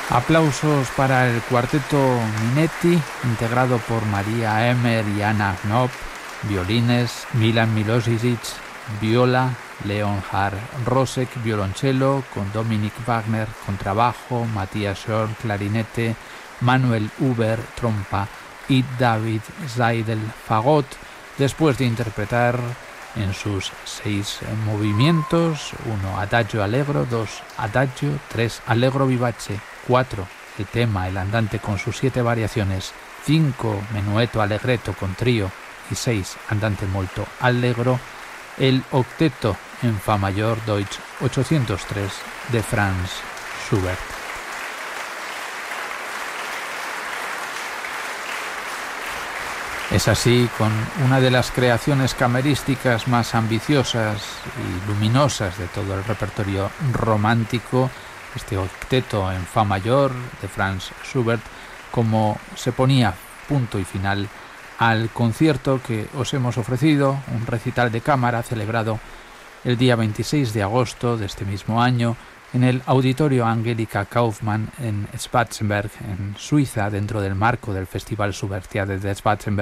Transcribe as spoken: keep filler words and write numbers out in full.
Aplausos para el cuarteto Minetti, integrado por María Emmer y Anna Knopp, violines, Milan Milosevic, viola, Leonhard Rosek, violonchelo, con Dominic Wagner, contrabajo, Matthias Schorn, clarinete, Manuel Huber, trompa y David Seidel, fagot, después de interpretar en sus seis movimientos: uno adagio allegro, dos adagio, tres allegro vivace, cuatro el tema, el andante con sus siete variaciones, cinco menueto allegretto con trío y seis andante molto allegro, el octeto en fa mayor Deutsch ochocientos tres de Franz Schubert. Es así, con una de las creaciones camerísticas más ambiciosas y luminosas de todo el repertorio romántico, este octeto en fa mayor de Franz Schubert, como se ponía punto y final al concierto que os hemos ofrecido, un recital de cámara celebrado el día veintiséis de agosto de este mismo año en el Auditorio Angelika Kaufmann en Schwarzenberg, en Suiza, dentro del marco del Festival Schubertiade de Schwarzenberg.